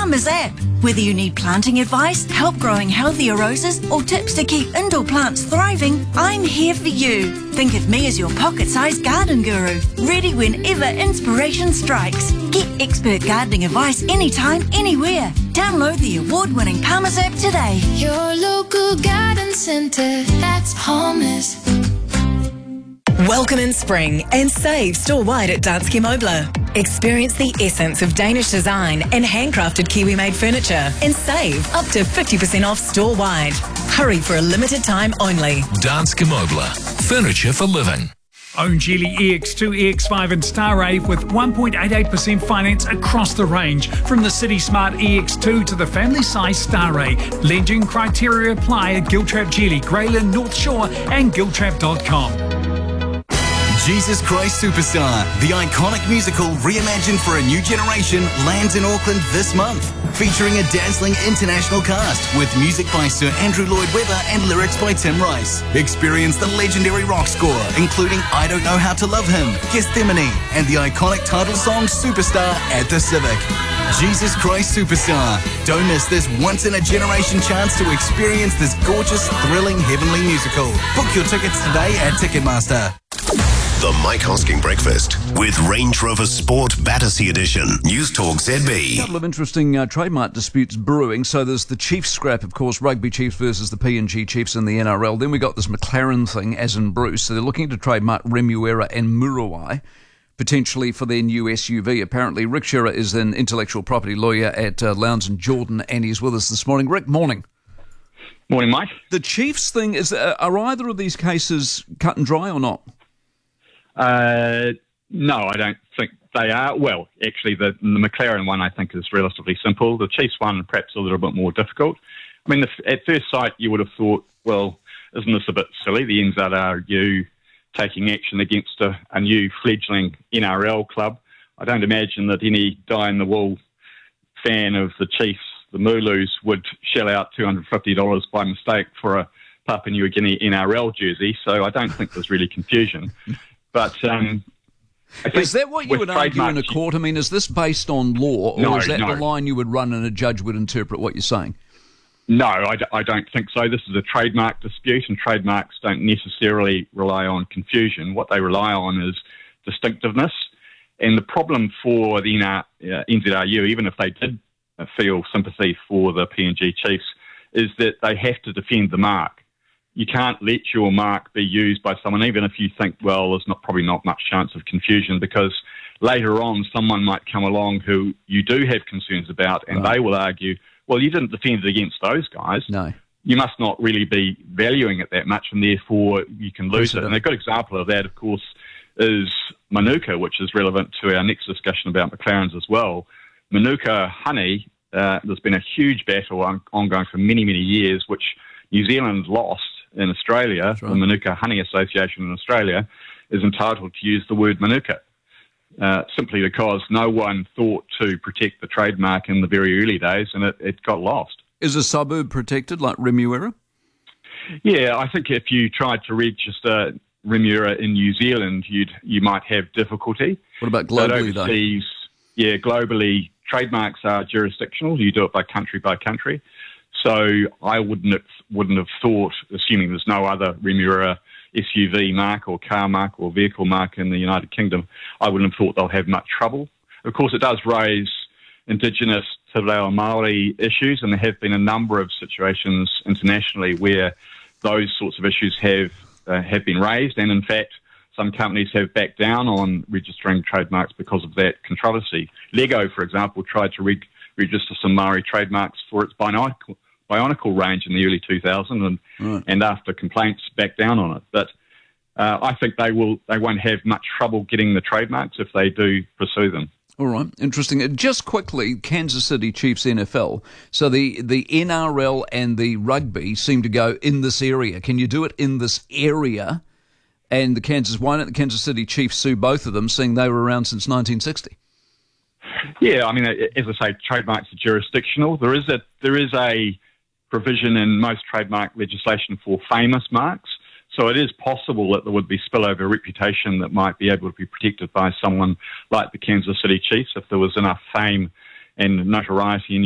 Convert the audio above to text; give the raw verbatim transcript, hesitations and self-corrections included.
Farmers App. Whether you need planting advice, help growing healthier roses, or tips to keep indoor plants thriving, I'm here for you. Think of me as your pocket-sized garden guru, ready whenever inspiration strikes. Get expert gardening advice anytime, anywhere. Download the award-winning Farmers App today. Your local garden centre, that's Palmer's. Welcome in spring and save store-wide at Danske Møbler. Experience the essence of Danish design and handcrafted Kiwi-made furniture and save up to fifty percent off store-wide. Hurry for a limited time only. Danske Møbler. Furniture for living. Own Geely E X two, E X five and Starrave with one point eight eight percent finance across the range. From the City Smart E X two to the family size Starray. Lending criteria apply at Giltrap Geely, Greyland, North Shore and giltrap dot com. Jesus Christ Superstar, the iconic musical reimagined for a new generation, lands in Auckland this month. Featuring a dazzling international cast with music by Sir Andrew Lloyd Webber and lyrics by Tim Rice. Experience the legendary rock score, including I Don't Know How to Love Him, Gethsemane, and the iconic title song Superstar at the Civic. Jesus Christ Superstar. Don't miss this once-in-a-generation chance to experience this gorgeous, thrilling, heavenly musical. Book your tickets today at Ticketmaster. The Mike Hosking Breakfast with Range Rover Sport Battersea Edition. News Talk Z B. A couple of interesting uh, trademark disputes brewing. So there's the Chiefs scrap, of course, Rugby Chiefs versus the P N G Chiefs in the N R L. Then we got this McLaren thing, as in Bruce. So they're looking to trademark Remuera and Murawai, potentially for their new S U V. Apparently, Rick Shearer is an intellectual property lawyer at uh, Lowndes and Jordan, and he's with us this morning. Rick, morning. Morning, Mike. The Chiefs thing, is uh, are either of these cases cut and dry or not? Uh, no, I don't think they are. Well, actually, the, the McLaren one, I think, is relatively simple. The Chiefs one, perhaps a little bit more difficult. I mean, the, at first sight, you would have thought, well, isn't this a bit silly? The N Z R U taking action against a, a new fledgling N R L club. I don't imagine that any die-in-the-wool fan of the Chiefs, the Mooloos, would shell out two hundred fifty dollars by mistake for a Papua New Guinea N R L jersey, so I don't think there's really confusion. But um, is that what you would argue in a court? I mean, is this based on law, or no, is that no. the line you would run and a judge would interpret what you're saying? No, I, d- I don't think so. This is a trademark dispute, and trademarks don't necessarily rely on confusion. What they rely on is distinctiveness. And the problem for the uh, N Z R U, even if they did feel sympathy for the P N G Chiefs, is that they have to defend the mark. You can't let your mark be used by someone, even if you think, well, there's not probably not much chance of confusion, because later on someone might come along who you do have concerns about, and right. they will argue, well, you didn't defend it against those guys. No. You must not really be valuing it that much, and therefore you can lose it. And a good example of that, of course, is Manuka, which is relevant to our next discussion about McLarens as well. Manuka honey, uh, there's been a huge battle on, ongoing for many, many years, which New Zealand lost in Australia. Right. The Manuka Honey Association in Australia is entitled to use the word Manuka, uh, simply because no one thought to protect the trademark in the very early days, and it, it got lost. Is a suburb protected like Remuera? Yeah, I think if you tried to register Remuera in New Zealand, you'd you might have difficulty. What about globally, but overseas, though? Yeah, globally, trademarks are jurisdictional. You do it by country by country. So I wouldn't have, wouldn't have thought, assuming there's no other Remuera S U V mark or car mark or vehicle mark in the United Kingdom, I wouldn't have thought they'll have much trouble. Of course, it does raise Indigenous Te Reo Māori issues, and there have been a number of situations internationally where those sorts of issues have uh, have been raised, and in fact, some companies have backed down on registering trademarks because of that controversy. Lego, for example, tried to re- register some Maori trademarks for its Bionicle, Bionicle range in the early two thousands, and, right. and after complaints, backed down on it. But uh, I think they will they won't have much trouble getting the trademarks if they do pursue them. All right, interesting. Just quickly, Kansas City Chiefs N F L. So the, the N R L and the rugby seem to go in this area. Can you do it in this area? And the Kansas, why don't the Kansas City Chiefs sue both of them, seeing they were around since nineteen sixty? Yeah, I mean, as I say, trademarks are jurisdictional. There is a there is a provision in most trademark legislation for famous marks. So it is possible that there would be spillover reputation that might be able to be protected by someone like the Kansas City Chiefs if there was enough fame and notoriety in